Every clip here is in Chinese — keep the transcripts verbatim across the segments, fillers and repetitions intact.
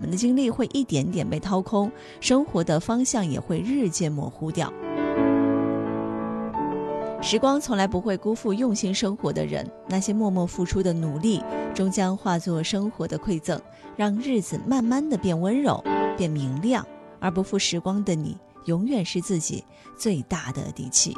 们的精力会一点点被掏空，生活的方向也会日渐模糊掉。时光从来不会辜负用心生活的人，那些默默付出的努力终将化作生活的馈赠，让日子慢慢的变温柔变明亮，而不负时光的你永远是自己最大的底气。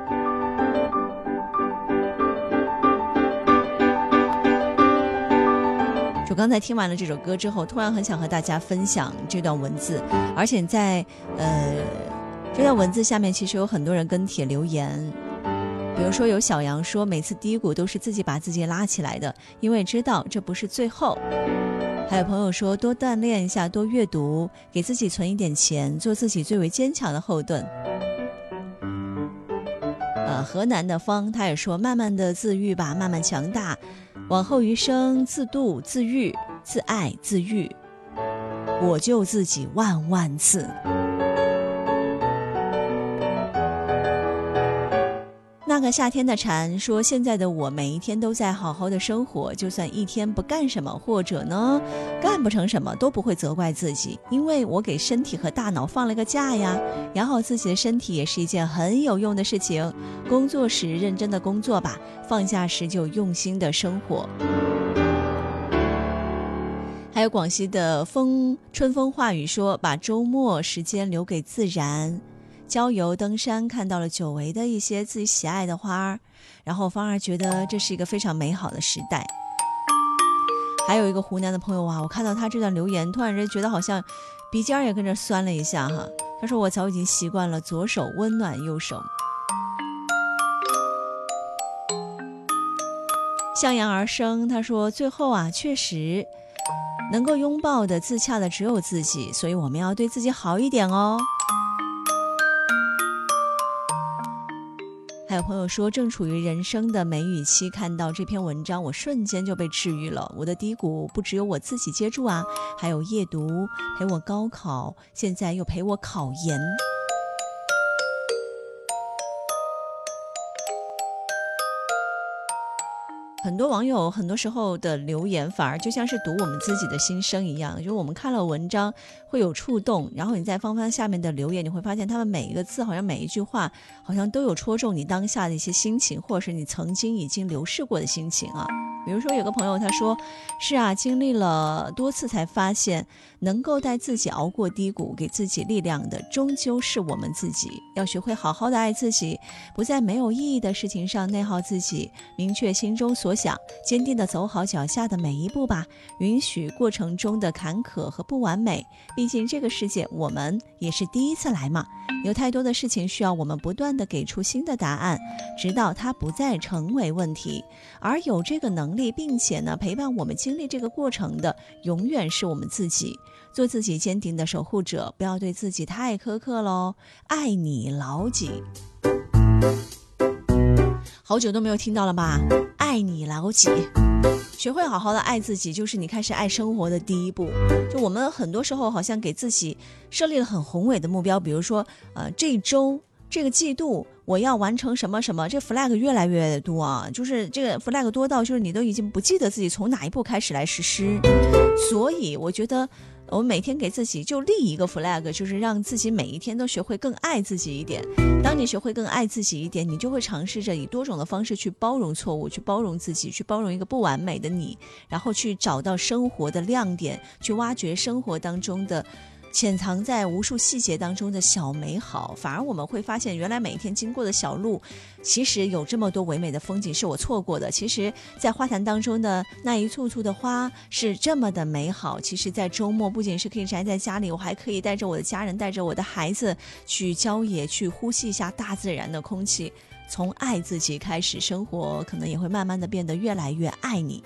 我刚才听完了这首歌之后，突然很想和大家分享这段文字，而且在呃这段文字下面其实有很多人跟帖留言，比如说有小杨说每次低谷都是自己把自己拉起来的，因为知道这不是最后。还有朋友说多锻炼一下，多阅读，给自己存一点钱，做自己最为坚强的后盾。呃，河南的方他也说慢慢的自愈吧，慢慢强大，往后余生自度自愈自爱自愈，我救自己万万次。那个夏天的蝉说，现在的我每一天都在好好的生活，就算一天不干什么，或者呢干不成什么，都不会责怪自己，因为我给身体和大脑放了个假呀。养好自己的身体也是一件很有用的事情，工作时认真的工作吧，放假时就用心的生活。还有广西的风春风化雨说，把周末时间留给自然，郊游登山，看到了久违的一些自己喜爱的花，然后反而觉得这是一个非常美好的时代。还有一个湖南的朋友啊，我看到他这段留言，突然间觉得好像鼻尖也跟着酸了一下哈。他说我早已经习惯了左手温暖右手。向阳而生，他说最后啊，确实能够拥抱的自洽的只有自己，所以我们要对自己好一点哦。还有朋友说，正处于人生的梅雨期，看到这篇文章我瞬间就被治愈了，我的低谷不只有我自己接住啊，还有夜读陪我高考，现在又陪我考研。很多网友很多时候的留言反而就像是读我们自己的心声一样，就是我们看了文章会有触动，然后你再翻翻下面的留言，你会发现他们每一个字好像每一句话好像都有戳中你当下的一些心情，或者是你曾经已经流逝过的心情啊。比如说有个朋友他说，是啊，经历了多次才发现，能够带自己熬过低谷，给自己力量的终究是我们自己，要学会好好的爱自己，不在没有意义的事情上内耗自己，明确心中所想，坚定地走好脚下的每一步吧，允许过程中的坎坷和不完美，毕竟这个世界我们也是第一次来嘛，有太多的事情需要我们不断地给出新的答案，直到它不再成为问题。而有这个能力并且呢陪伴我们经历这个过程的永远是我们自己，做自己坚定的守护者，不要对自己太苛刻咯，爱你牢记。好久都没有听到了吧，爱你牢记。学会好好的爱自己，就是你开始爱生活的第一步。就我们很多时候好像给自己设立了很宏伟的目标，比如说呃，这一周这个季度我要完成什么什么，这 flag 越来越多啊，就是这个 flag 多到就是你都已经不记得自己从哪一步开始来实施。所以我觉得我们每天给自己就立一个 flag， 就是让自己每一天都学会更爱自己一点。当你学会更爱自己一点，你就会尝试着以多种的方式去包容错误，去包容自己，去包容一个不完美的你，然后去找到生活的亮点，去挖掘生活当中的潜藏在无数细节当中的小美好。反而我们会发现，原来每天经过的小路其实有这么多唯美的风景是我错过的，其实在花坛当中的那一簇簇的花是这么的美好。其实在周末不仅是可以宅在家里，我还可以带着我的家人，带着我的孩子去郊野，去呼吸一下大自然的空气。从爱自己开始，生活可能也会慢慢的变得越来越爱你。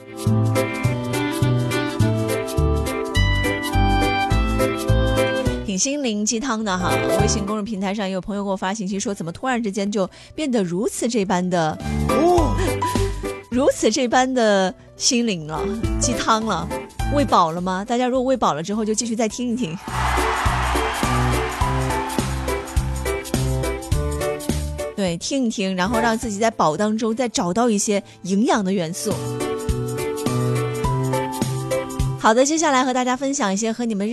挺心灵鸡汤的哈，微信公众平台上也有朋友给我发信息说，怎么突然之间就变得如此这般的哦，如此这般的心灵了，鸡汤了，喂饱了吗？大家如果喂饱了之后，就继续再听一听。对，听一听，然后让自己在饱当中再找到一些营养的元素。好的，接下来和大家分享一些和你们